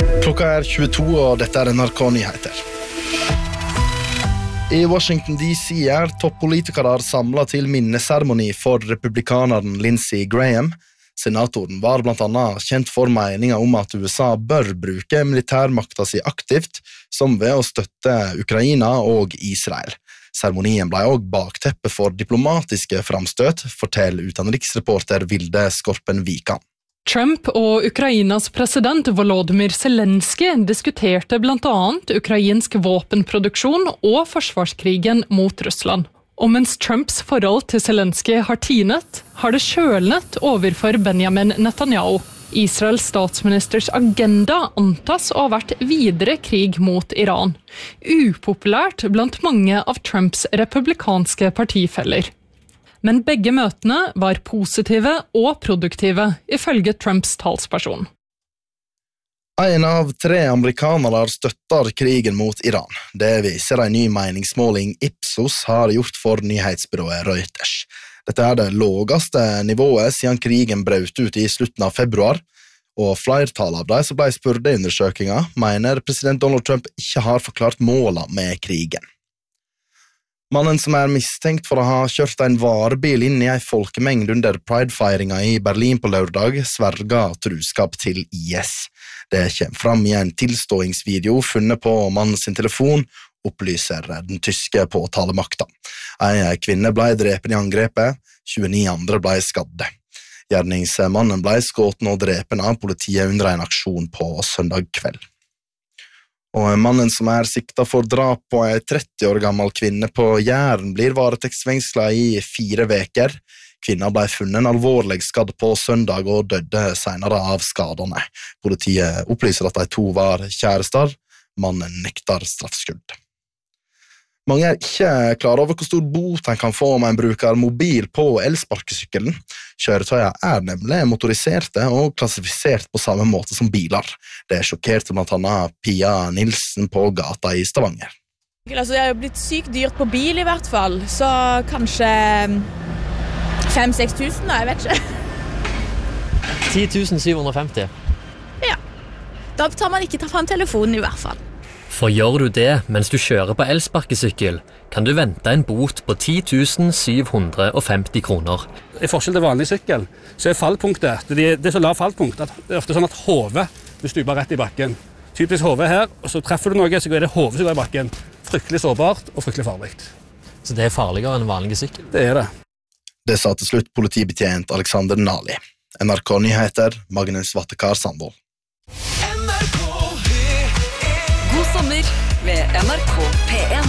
Klokka 22, og dette NRK Nyheter. I Washington DC toppolitikere samlet til minneseremoni for republikaneren Lindsey Graham. Senatoren var blant annet kjent for meningen om at USA bør bruke militærmakta si aktivt, som ved å støtte Ukraina og Israel. Seremonien ble også bakteppe for diplomatiske framstøt, forteller utenriksreporter Vilde Skorpen Vikan. Trump og Ukrainas president Volodymyr Zelensky diskuterte blant annet ukrainsk våpenproduksjon og forsvarskrigen mot Russland. Og mens Trumps forhold til Zelensky har tinet, har det kjølnet overfor Benjamin Netanyahu. Israels statsministers agenda antas å ha vært videre krig mot Iran. Upopulært blant mange av Trumps republikanske partifeller. Men begge møtene var positive og produktive, ifølge Trumps talsperson. En av 3 amerikanere støtter krigen mot Iran. Det viser en ny meningsmåling Ipsos har gjort for nyhetsbyrået Reuters. Dette er det laveste nivået siden krigen brøt ut i slutten av februar, og flertallet av de som ble spurt i undersøkelsen mener president Donald Trump ikke har forklart målene med krigen. Mannen som er mistenkt for å ha kjørt en varebil inn i en folkemengd under Pride-feiringen i Berlin på lørdag, sverget truskap til IS. Det kommer fram i en tilståingsvideo funnet på mannen sin telefon, opplyser den tyske påtalemakta. En kvinne ble drepen i angrepet, 29 andre ble skadde. Gjerningsmannen ble skutt og drepen av politiet under en aksjon på søndag kveld. Og mannen som er siktet for drap på en 30 år gammel kvinne på Jæren blir varetektsfengslet i 4 veker. Kvinnen ble funnet alvorlig skadd på søndag og døde senere av skadene. Politiet opplyser at de 2 var kjærester. Mannen nekter straffskyld. Mange er ikke klar over hvor stor bot en kan få om en bruker mobil på elsparkesykkelen. Kjøretøyene er nemlig motoriserte og klassifisert på samme måte som biler. Det sjokkerte blant annet Pia Nilsen på gata i Stavanger. Altså, det er jo blitt sykt dyrt på bil i hvert fall, så kanskje 5-6 tusen, jeg vet ikke. 10 750. Ja, da tar man ikke ta frem telefonen i hvert fall. For gjør du det mens du kjører på elsparkesykkel, kan du vente en bot på 10 750 kroner. I forskjell til vanlig sykkel, så er fallpunktet, det er så lav fallpunkt, at det er ofte sånn at hodet stuper rett i bakken. Typisk hodet her, og så treffer du noe, så er det hodet som går i bakken. Fryktelig sårbart og fryktelig farlig. Så det er farligere enn vanlig sykkel? Det er det. Det sa til slutt politibetjent Alexander Nali. NRK Nyheter, Magnus Vattekar Sandvold. God sommer med NRK P1.